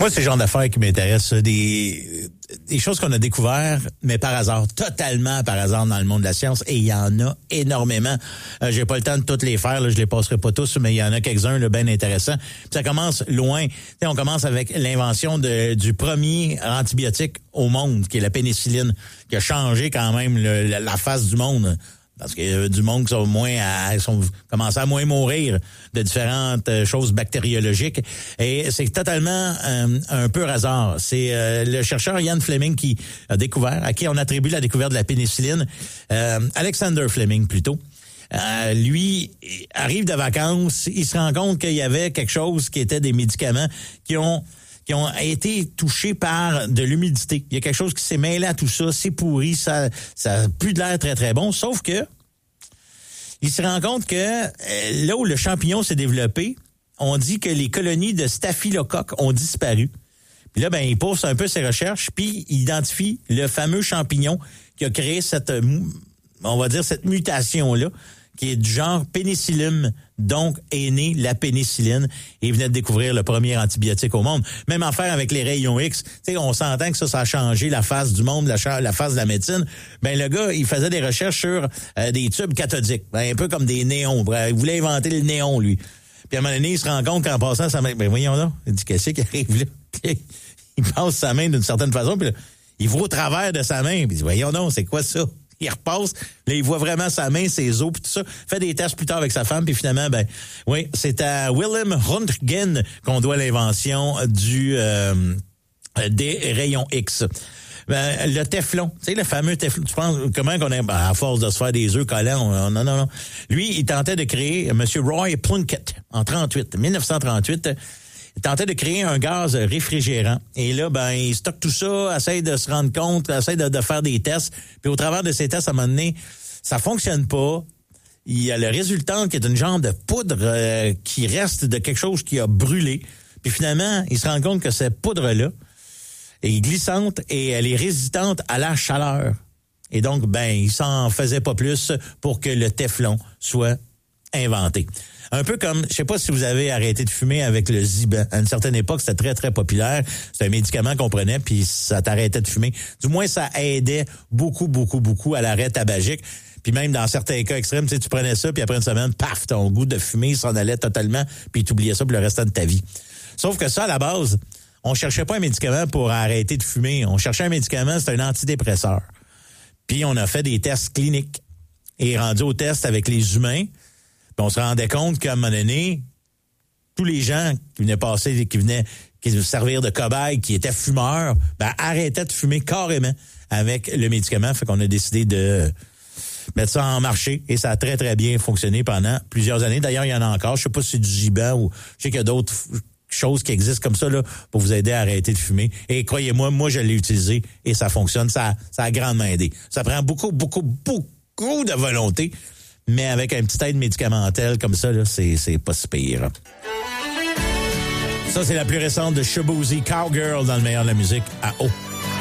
Moi, c'est le genre d'affaires qui m'intéresse, des choses qu'on a découvertes, mais par hasard, totalement par hasard dans le monde de la science, et il y en a énormément. J'ai pas le temps de toutes les faire, là, je les passerai pas tous, mais il y en a quelques-uns là, bien intéressants. Puis ça commence loin. T'sais, on commence avec l'invention du premier antibiotique au monde, qui est la pénicilline, qui a changé quand même la face du monde. Parce qu'il y a du monde qui sont commencé à moins mourir de différentes choses bactériologiques. Et c'est totalement un peu hasard. C'est le chercheur Ian Fleming qui a découvert, à qui on attribue la découverte de la pénicilline. Alexander Fleming, plutôt. Lui arrive de vacances, il se rend compte qu'il y avait quelque chose qui était des médicaments qui ont été touchés par de l'humidité. Il y a quelque chose qui s'est mêlé à tout ça, c'est pourri, ça a plus de l'air très très bon, sauf que il se rend compte que là où le champignon s'est développé, on dit que les colonies de staphylocoque ont disparu. Puis là, il pousse un peu ses recherches, puis il identifie le fameux champignon qui a créé cette mutation-là, qui est du genre Penicillium, donc est née la pénicilline, et il venait de découvrir le premier antibiotique au monde. Même affaire avec les rayons X, on s'entend que ça a changé la face du monde, la face de la médecine. Le gars, il faisait des recherches sur des tubes cathodiques, un peu comme des néons. Il voulait inventer le néon, lui. Puis à un moment donné, il se rend compte qu'en passant sa main, voyons là, il dit qu'est-ce qui arrive là? Il passe sa main d'une certaine façon, puis là, il voit au travers de sa main, puis il dit voyons donc, c'est quoi ça? Il repasse, là, il voit vraiment sa main, ses os, puis tout ça. Fait des tests plus tard avec sa femme, puis finalement, oui, c'est à Wilhelm Röntgen qu'on doit l'invention des rayons X. Le téflon, tu sais, le fameux téflon, tu penses comment qu'on est, à force de se faire des œufs collants, non. Lui, il tentait de créer, M. Roy Plunkett, en 1938, il tentait de créer un gaz réfrigérant. Et là, il stocke tout ça, essaye de se rendre compte, essaye de faire des tests. Puis au travers de ces tests, à un moment donné, ça fonctionne pas. Il y a le résultat qui est une genre de poudre qui reste de quelque chose qui a brûlé. Puis finalement, il se rend compte que cette poudre-là est glissante et elle est résistante à la chaleur. Et donc, il s'en faisait pas plus pour que le téflon soit inventé. Un peu comme, je sais pas si vous avez arrêté de fumer avec le Ziban. À une certaine époque, c'était très, très populaire. C'est un médicament qu'on prenait, puis ça t'arrêtait de fumer. Du moins, ça aidait beaucoup, beaucoup, beaucoup à l'arrêt tabagique. Puis même dans certains cas extrêmes, tu prenais ça, puis après une semaine, paf, ton goût de fumer s'en allait totalement, puis tu oubliais ça pour le restant de ta vie. Sauf que ça, à la base, on cherchait pas un médicament pour arrêter de fumer. On cherchait un médicament, c'est un antidépresseur. Puis on a fait des tests cliniques. Et rendu au test avec les humains, on se rendait compte qu'à un moment donné, tous les gens qui venaient servir de cobayes, qui étaient fumeurs, arrêtaient de fumer carrément avec le médicament. Fait qu'on a décidé de mettre ça en marché et ça a très, très bien fonctionné pendant plusieurs années. D'ailleurs, il y en a encore. Je sais pas si c'est du Ziban ou je sais qu'il y a d'autres choses qui existent comme ça là pour vous aider à arrêter de fumer. Et croyez-moi, moi, je l'ai utilisé et ça fonctionne. Ça a grandement aidé. Ça prend beaucoup, beaucoup, beaucoup de volonté. Mais avec un petit aide médicamentelle comme ça, là, c'est pas si pire. Ça, c'est la plus récente de Shaboozey, Cowgirl, dans le meilleur de la musique à eau.